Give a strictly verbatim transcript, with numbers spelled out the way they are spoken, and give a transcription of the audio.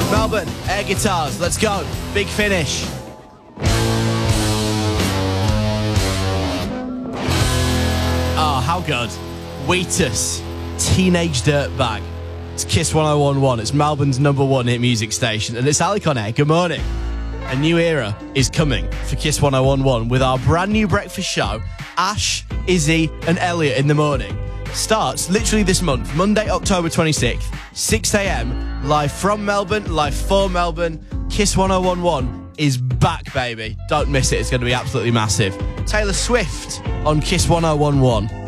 Melbourne, air guitars, let's go. Big Finish. Oh, how good. Wheatus, Teenage Dirtbag. It's Kiss one oh one point one. It's Melbourne's number one hit music station. And it's Alec on air. Good morning. A new era is coming for Kiss one oh one point one with our brand new breakfast show, Ash, Izzy and Elliot in the morning. Starts literally this month, Monday, October twenty-sixth, six a.m, live from Melbourne, live for Melbourne. Kiss one oh one point one is back, baby. Don't miss it. It's going to be absolutely massive. Taylor Swift on Kiss one oh one point one.